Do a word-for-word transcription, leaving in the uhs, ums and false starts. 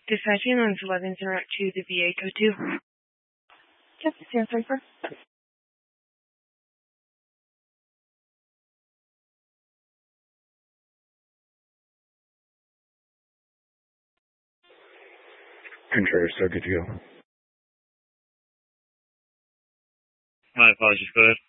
Dispatching on eleven zero two, the V A code two. Yes, Sierra Cipher. Controller, so good to go. My apologies, go ahead.